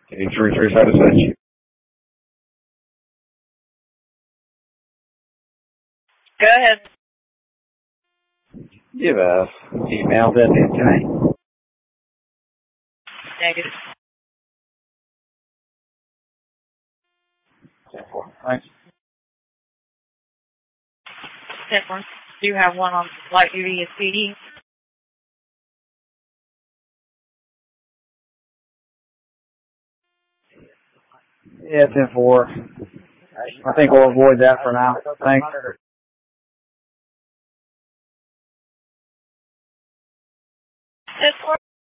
83 satisfaction. Go ahead. Give us email that tonight. Negative. 10-4. Thanks. 10-4. Do you have one on light duty and PD? Yeah, 10-4. I think we'll avoid that for now. Thanks.